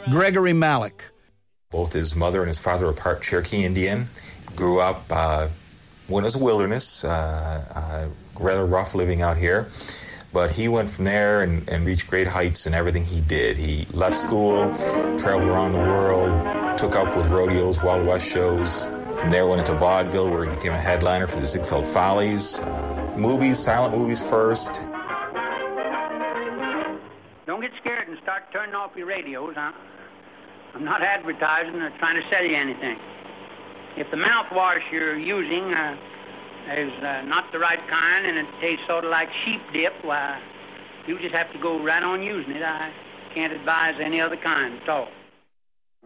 Gregory Malik. Both his mother and his father were part Cherokee Indian. Grew up when it was a wilderness, rather rough living out here. But he went from there and reached great heights in everything he did. He left school, traveled around the world, took up with rodeos, Wild West shows. From there went into vaudeville, where he became a headliner for the Ziegfeld Follies. Movies, silent movies first. Don't get scared and start turning off your radios. I'm not advertising or trying to sell you anything. If the mouthwash you're using is not the right kind and it tastes sort of like sheep dip, why, you just have to go right on using it. I can't advise any other kind at all.